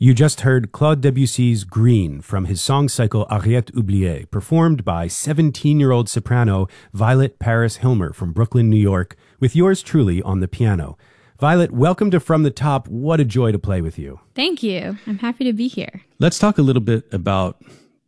You just heard Claude Debussy's Green from his song cycle Ariette Oubliée, performed by 17-year-old soprano Violet Paris Hilmer from Brooklyn, New York, with yours truly on the piano. Violet, welcome to From the Top. What a joy to play with you. Thank you. I'm happy to be here. Let's talk a little bit about